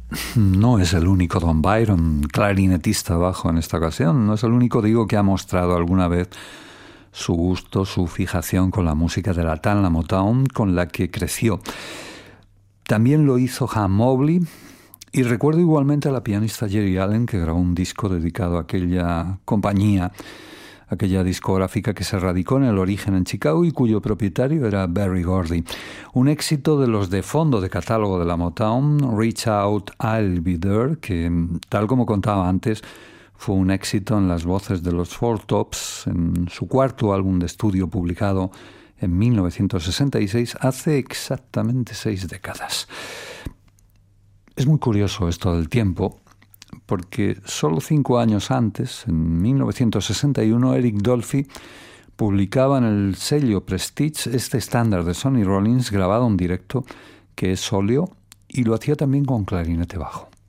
No es el único Don Byron, clarinetista bajo en esta ocasión. No es el único, digo, que ha mostrado alguna vez su gusto, su fijación con la música de la Motown, con la que creció. También lo hizo Ham Mobley, y recuerdo igualmente a la pianista Jerry Allen, que grabó un disco dedicado a aquella compañía, aquella discográfica que se radicó en el origen en Chicago y cuyo propietario era Berry Gordy. Un éxito de los de fondo de catálogo de la Motown, Reach Out, I'll Be There, que, tal como contaba antes, fue un éxito en las voces de los Four Tops, en su cuarto álbum de estudio publicado en 1966, hace exactamente 6 décadas. Es muy curioso esto del tiempo, porque solo 5 años antes, en 1961, Eric Dolphy publicaba en el sello Prestige este estándar de Sonny Rollins grabado en directo, que es óleo, y lo hacía también con clarinete bajo.